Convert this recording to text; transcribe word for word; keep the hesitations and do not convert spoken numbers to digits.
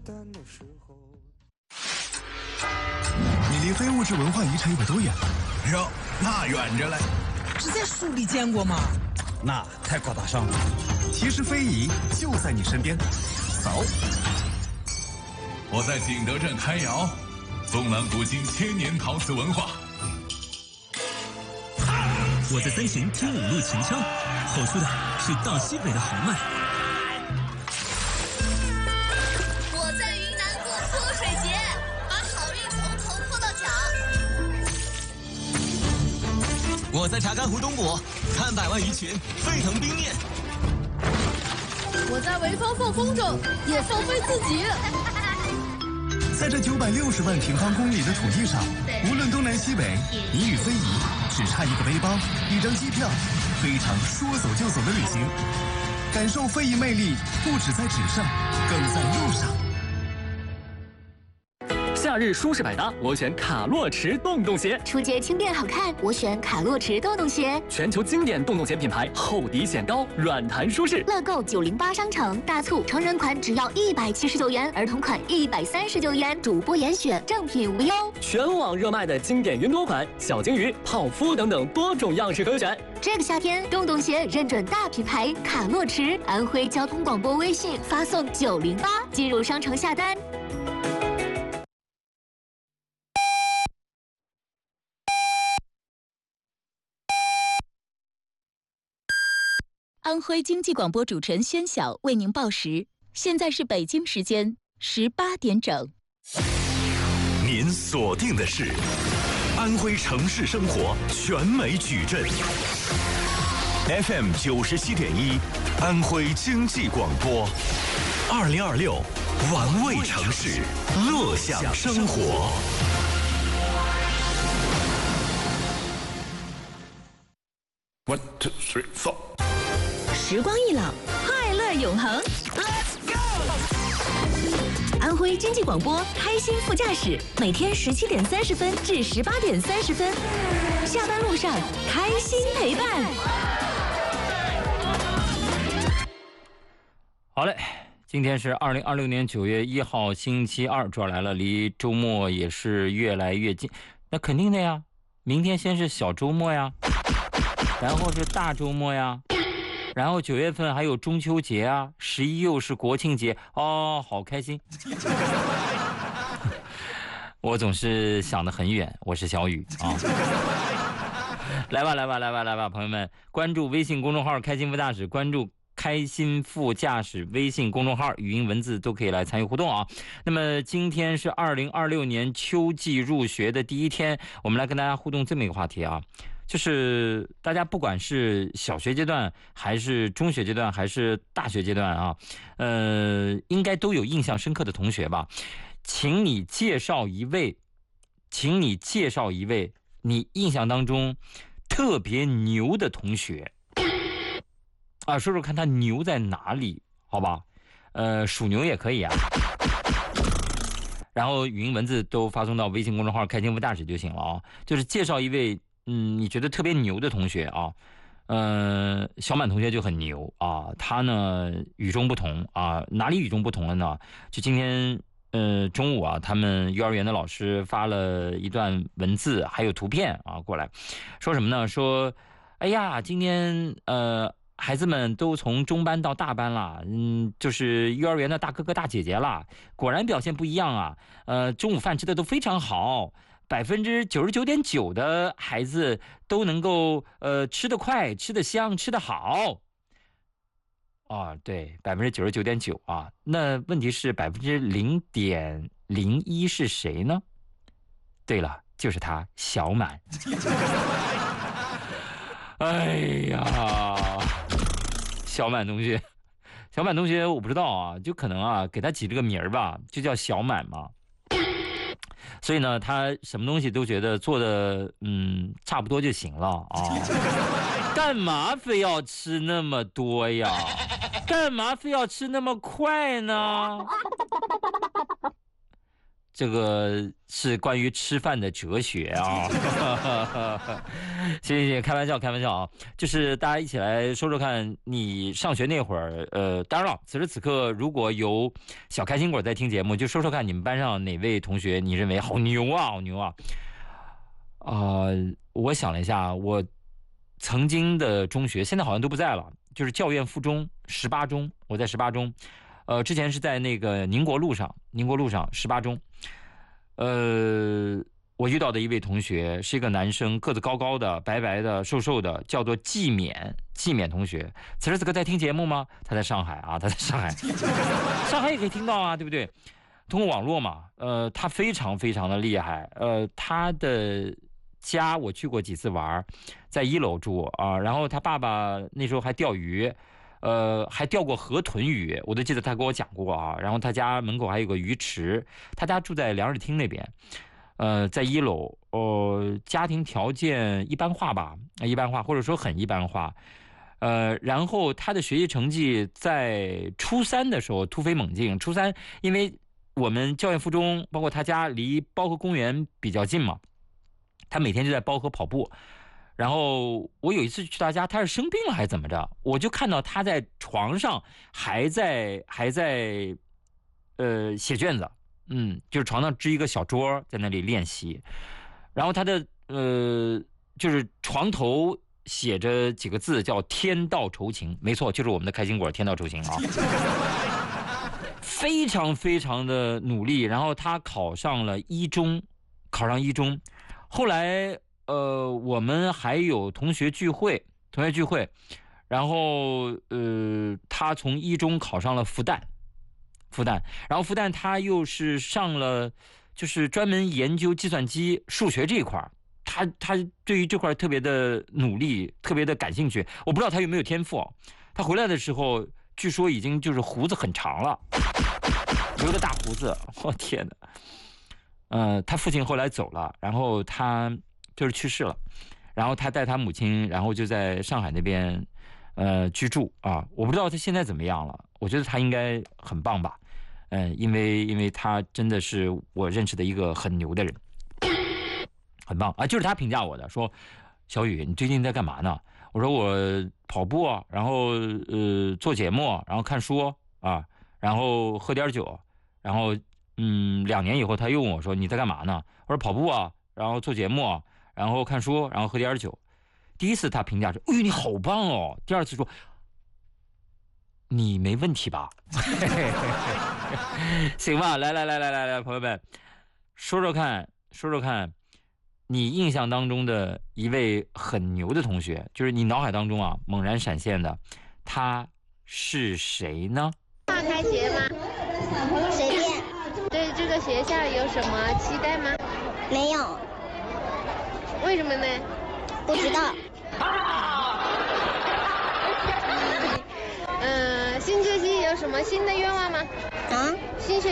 你离非物质文化遗产有多远了？ 哟，那远着嘞。 只在书里见过吗？ 那太高大上了。 其实非遗就在你身边。走。 我在景德镇开窑，纵览古今千年陶瓷文化。 我在三秦听五路秦腔，吼出的是大西北的豪迈。 我在云南过泼水节，把好运从头泼到脚。 我在查干湖东部看百万鱼群沸腾冰面。 我在潍坊放风筝，也放飞自己。 在这九百六十万平方公里的土地上，无论东南西北，你与非遗只差一个背包、一张机票，非常说走就走的旅行。感受非遗魅力，不止在纸上，更在路上。 夏日舒适百搭，我选卡洛驰洞洞鞋。 出街轻便好看，我选卡洛驰洞洞鞋。 全球经典洞洞鞋品牌，厚底显高，软弹舒适。 乐购九零八商城大促，成人款只要一百七十九元，儿童款一百三十九元，主播严选，正品无忧。 全网热卖的经典云朵款，小金鱼、泡芙等等多种样式可选。 这个夏天，洞洞鞋认准大品牌卡洛驰，安徽交通广播微信发送九零八进入商城下单。 安徽经济广播主持人宣晓为您报时，现在是北京时间十八点整。 您锁定的是安徽城市生活全美矩阵 F M 九十七点一，安徽经济广播，二零二六玩味城市，乐享生活。 One two three four。 时光一老，快乐永恒。Let's go！ 安徽经济广播开心副驾驶，每天十七点三十分至十八点三十分，下班路上开心陪伴。 好嘞，今天是二零二六年九月一号，星期二，这儿来了，离周末也是越来越近。那肯定的呀，明天先是小周末呀，然后是大周末呀。然后九月份还有中秋节啊，十一又是国庆节哦，好开心！我总是想得很远，我是小雨啊。来吧，来吧，来吧，来吧，朋友们，关注微信公众号“开心副驾驶”，关注“开心副驾驶”微信公众号，语音文字都可以来参与互动啊。那么今天是二零二六年秋季入学的第一天，我们来跟大家互动这么一个话题啊。就是大家不管是小学阶段还是中学阶段还是大学阶段啊，呃，应该都有印象深刻的同学吧？请你介绍一位，请你介绍一位你印象当中特别牛的同学啊，说说看他牛在哪里，好吧？呃，属牛也可以啊。然后语音文字都发送到微信公众号“开心副驾驶”就行了啊。就是介绍一位。嗯，你觉得特别牛的同学啊，呃，小满同学就很牛啊，他呢与众不同啊，哪里与众不同了呢？就今天呃中午啊，他们幼儿园的老师发了一段文字还有图片啊过来，说什么呢？说，哎呀，今天呃孩子们都从中班到大班了，嗯，就是幼儿园的大哥哥大姐姐了，果然表现不一样啊，呃，中午饭吃的都非常好。百分之九十九点九的孩子都能够呃吃得快、吃得香、吃得好。啊，对，百分之九十九点九啊。那问题是百分之零点零一是谁呢？对了，就是他，小满。哎呀，小满同学，小满同学，我不知道啊，就可能啊，给他起这个名儿吧，就叫小满嘛。所以呢，他什么东西都觉得做的嗯差不多就行了啊，干嘛非要吃那么多呀？干嘛非要吃那么快呢？ 这个是关于吃饭的哲学啊。行行行，开玩笑开玩笑啊，就是大家一起来说说看，你上学那会儿，呃，当然了，此时此刻如果有小开心果在听节目，就说说看你们班上哪位同学你认为好牛啊，好牛啊。啊、呃，我想了一下，我曾经的中学现在好像都不在了，就是教院附中十八中，我在十八中，呃，之前是在那个宁国路上，宁国路上十八中，呃，我遇到的一位同学是一个男生，个子高高的，白白的，瘦瘦的，叫做季勉，季勉同学，此时此刻在听节目吗？他在上海啊，他在上海，上海也可以听到啊，对不对？通过网络嘛，呃，他非常非常的厉害，呃，他的家我去过几次玩，在一楼住啊，然后他爸爸那时候还钓鱼，呃，还钓过河豚鱼，我都记得他跟我讲过啊。然后他家门口还有个鱼池，他家住在粮食厅那边，呃，在一楼，呃，家庭条件一般化吧，一般化或者说很一般化，呃，然后他的学习成绩在初三的时候突飞猛进，初三因为我们教院附中包括他家离包河公园比较近嘛。他每天就在包河跑步，然后我有一次去他家，他是生病了还是怎么着？我就看到他在床上还在还在呃写卷子，嗯，就是床上支一个小桌在那里练习，然后他的呃就是床头写着几个字叫天道酬勤，没错，就是我们的开心果天道酬勤啊。非常非常的努力，然后他考上了一中，考上一中。后来，呃，我们还有同学聚会，同学聚会，然后，呃，他从一中考上了复旦，复旦，然后复旦他又是上了，就是专门研究计算机、数学这一块，他他对于这块特别的努力，特别的感兴趣。我不知道他有没有天赋。他回来的时候，据说已经就是胡子很长了，留个大胡子，我天哪！呃，他父亲后来走了，然后他就是去世了，然后他带他母亲，然后就在上海那边呃居住啊。我不知道他现在怎么样了，我觉得他应该很棒吧，嗯、呃，因为因为他真的是我认识的一个很牛的人，很棒啊。就是他评价我的，说小雨，你最近在干嘛呢？我说我跑步，然后呃做节目，然后看书啊，然后喝点酒，然后。嗯，两年以后他又问我说：“你在干嘛呢？”我说：“跑步啊，然后做节目，然后看书，然后喝点酒。”第一次他评价说：“哎呦，你好棒哦！”第二次说：“你没问题吧？”行吧，来来来来来来，朋友们，说说看，说说看，你印象当中的一位很牛的同学，就是你脑海当中啊猛然闪现的，他是谁呢？ 要开学吗？ 随便。 对这个学校有什么期待吗？ 没有。 为什么呢？ 不知道。 嗯、呃，新学期有什么新的愿望吗？ 啊？ 新学